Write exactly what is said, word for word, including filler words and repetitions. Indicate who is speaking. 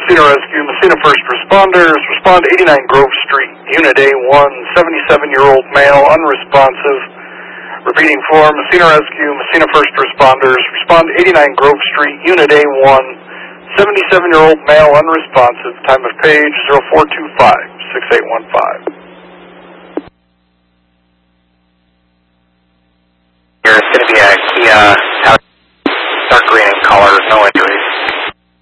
Speaker 1: Messina Rescue, Messina First Responders, respond eighty-nine Grove Street, Unit A one, seventy-seven-year-old male, unresponsive. Repeating for Messina Rescue, Messina First Responders, respond eighty-nine Grove Street, Unit A one, seventy-seven-year-old male, unresponsive. Time of page zero four two five, six eight one five.
Speaker 2: Here, Cinebia, Kia,